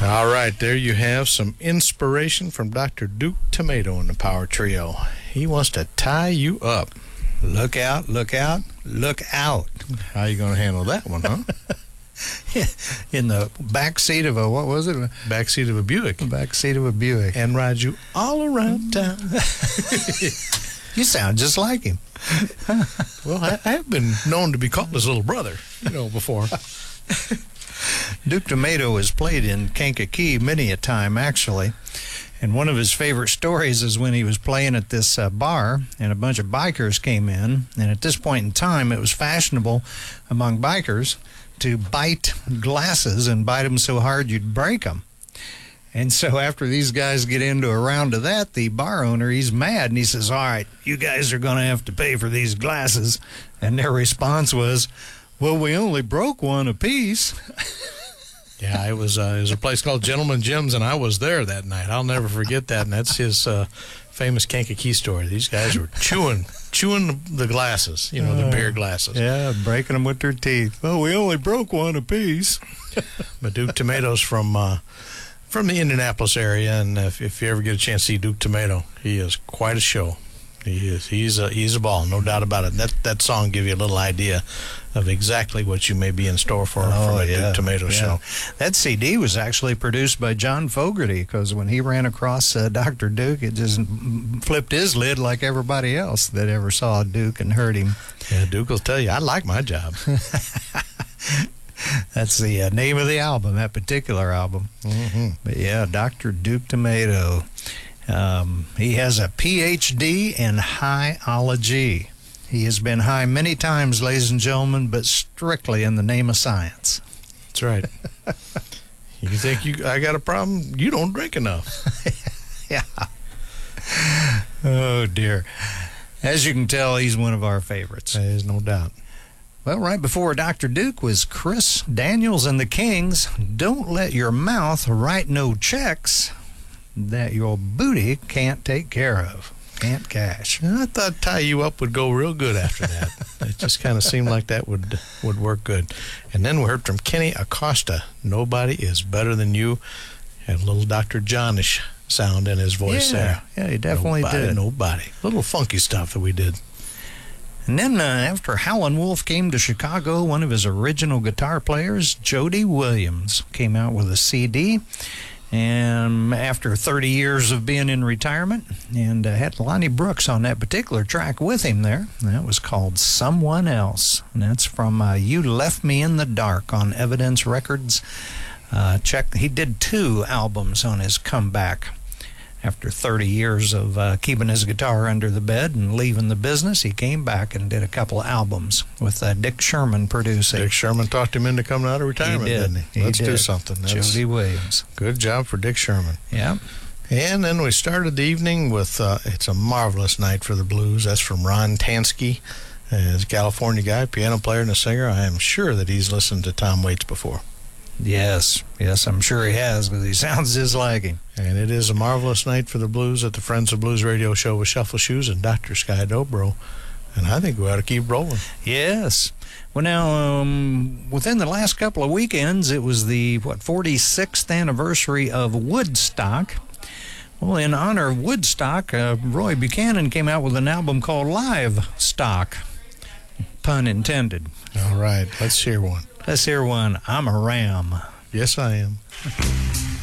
All right, there you have some inspiration from Dr. Duke Tomato in the Power Trio. He wants to tie you up. Look out, look out, look out. How you going to handle that one, huh? In the back seat of what was it? Back seat of a Buick. Back seat of a Buick. And ride you all around town. You sound just like him. Well, I have been known to be called his little brother, before. Duke Tomato has played in Kankakee many a time, actually. And one of his favorite stories is when he was playing at this bar, and a bunch of bikers came in. And at this point in time, it was fashionable among bikers to bite glasses and bite them so hard you'd break them. And so after these guys get into a round of that, the bar owner, he's mad, and he says, "All right, you guys are going to have to pay for these glasses." And their response was, "Well, we only broke one apiece." Yeah, it was a place called Gentleman Jim's, and I was there that night. I'll never forget that, and that's his famous Kankakee story. These guys were chewing the glasses, the beer glasses. Yeah, breaking them with their teeth. "Well, we only broke one apiece." But Duke Tomato's from the Indianapolis area, and if you ever get a chance to see Duke Tomato, he is quite a show. He is. He's a ball, no doubt about it. That song give you a little idea of exactly what you may be in store for from a Duke Tomato show. That CD was actually produced by John Fogerty, because when he ran across Dr. Duke, it just flipped his lid like everybody else that ever saw Duke and heard him. Yeah, Duke will tell you, "I like my job." That's the name of the album, that particular album. Mm-hmm. But yeah, Dr. Duke Tomato. He has a PhD in highology. He has been high many times, ladies and gentlemen, but strictly in the name of science. That's right. You think I got a problem? You don't drink enough. Yeah. Oh, dear. As you can tell, he's one of our favorites. There's no doubt. Well, right before Dr. Duke was Chris Daniels and the Kings. Don't let your mouth write no checks that your booty can't take care of, can't cash. I thought Tie You Up would go real good after that. It just kind of seemed like that would work good. And then we heard from Kenny Acosta, "Nobody Is Better Than You." Had a little Dr. Johnish sound in his voice there. Yeah, he definitely did. Nobody. A little funky stuff that we did. And then after Howlin' Wolf came to Chicago, one of his original guitar players, Jody Williams, came out with a CD. And after 30 years of being in retirement, and had Lonnie Brooks on that particular track with him there. That was called "Someone Else." And that's from You Left Me in the Dark on Evidence Records. He did 2 albums on his comeback. After 30 years of keeping his guitar under the bed and leaving the business, he came back and did a couple of albums with Dick Sherman producing. Dick Sherman talked him into coming out of retirement, didn't he? Let's do something. Jody Williams. Good job for Dick Sherman. Yeah. And then we started the evening with It's a Marvelous Night for the Blues. That's from Ron Tansky. He's a California guy, piano player and a singer. I am sure that he's listened to Tom Waits before. Yes, I'm sure he has, because he sounds just like him. And it is a marvelous night for the blues at the Friends of Blues radio show with Shuffle Shoes and Dr. Sky Dobro. And I think we ought to keep rolling. Yes. Well, now, within the last couple of weekends, it was the 46th anniversary of Woodstock. Well, in honor of Woodstock, Roy Buchanan came out with an album called Live Stock. Pun intended. All right, let's hear one. Let's hear one. I'm a Ram. Yes, I am.